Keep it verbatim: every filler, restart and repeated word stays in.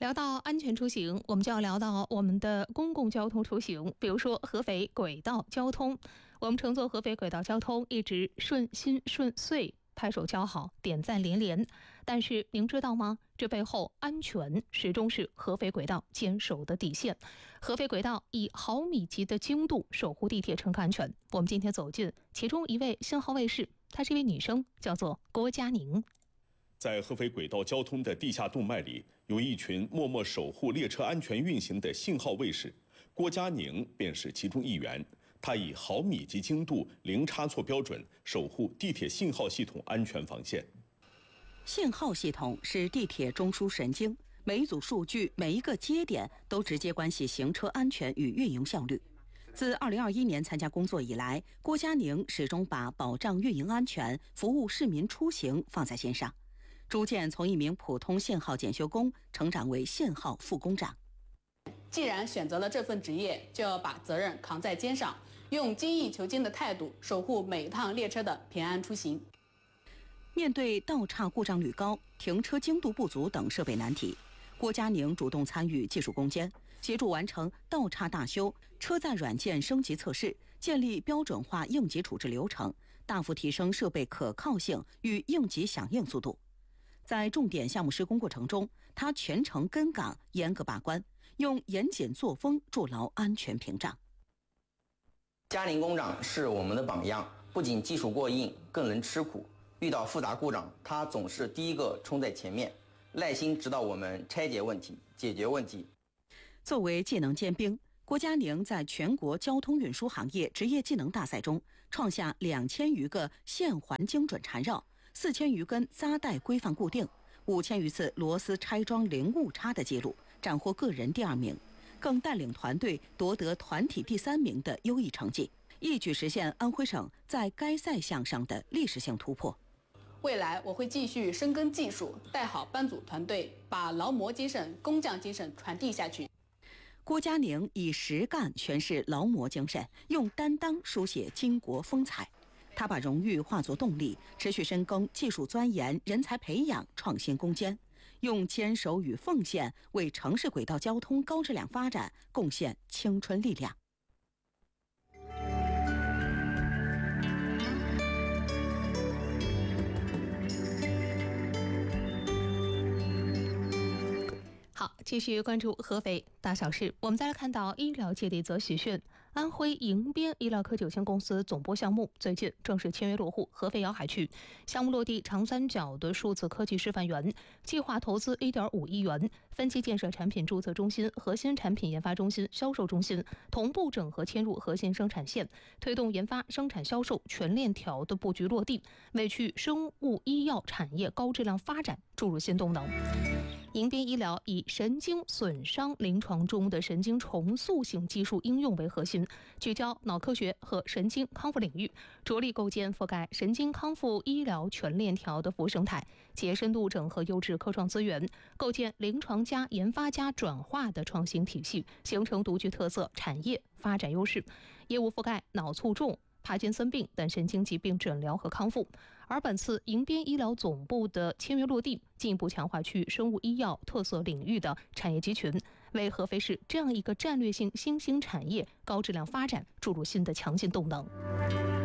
聊到安全出行，我们就要聊到我们的公共交通出行，比如说合肥轨道交通。我们乘坐合肥轨道交通一直顺心顺遂，拍手叫好，点赞连连。但是您知道吗？这背后安全始终是合肥轨道坚守的底线。合肥轨道以毫米级的精度守护地铁乘客安全。我们今天走进其中一位信号卫士，她是一位女生，叫做郭佳宁。 在合肥轨道交通的地下动脉里，有一群默默守护列车安全运行的信号卫士，郭佳宁便是其中一员。他以毫米级精度、零差错标准守护地铁信号系统安全防线。 信号系统是地铁中枢神经，每一组数据、每一个节点都直接关系行车安全与运营效率。自二零二一年参加工作以来，郭佳宁始终把保障运营安全、服务市民出行放在心上，逐渐从一名普通信号检修工成长为信号副工长。 既然选择了这份职业，就要把责任扛在肩上，用精益求精的态度守护每一趟列车的平安出行。 面对道岔故障率高、停车精度不足等设备难题，郭佳宁主动参与技术攻坚，协助完成道岔大修、车载软件升级测试，建立标准化应急处置流程，大幅提升设备可靠性与应急响应速度。在重点项目施工过程中，他全程跟岗，严格把关，用严谨作风筑牢安全屏障。 佳宁工长是我们的榜样，不仅技术过硬，更能吃苦。遇到复杂故障，他总是第一个冲在前面，耐心指导我们拆解问题、解决问题。 作为技能尖兵，郭佳宁在全国交通运输行业职业技能大赛中创下两千余个线环精准缠绕、四千余根扎带规范固定、五千余次螺丝拆装零误差的记录，斩获个人第二名，更带领团队夺得团体第三名的优异成绩，一举实现安徽省在该赛项上的历史性突破。 未来我会继续深耕技术，带好班组团队，把劳模精神、工匠精神传递下去。 郭佳宁以实干诠释劳模精神，用担当书写巾帼风采。他把荣誉化作动力，持续深耕技术钻研、人才培养、创新攻坚，用坚守与奉献为城市轨道交通高质量发展贡献青春力量。 好，继续关注合肥大小事。我们再来看到医疗界的一则喜讯，安徽迎边医疗科技有限公司总部项目最近正式签约落户合肥瑶海区，项目落地长三角的数字科技示范园，计划投资 一点五亿元，分期建设产品注册中心、核心产品研发中心、销售中心，同步整合迁入核心生产线，推动研发、生产、销售全链条的布局落地，为去生物医药产业高质量发展注入新动能。迎边医疗以神经损伤临床中的神经重塑性技术应用为核心，聚焦脑科学和神经康复领域，着力构建覆盖神经康复医疗全链条的服务生态，结深度整合优质科创资源，构建临床加研发加转化的创新体系，形成独具特色产业发展优势。业务覆盖脑卒中、帕金森病等神经疾病诊疗和康复。而本次迎边医疗总部的签约落地，进一步强化区域生物医药特色领域的产业集群，为合肥市这样一个战略性新兴产业高质量发展注入新的强劲动能。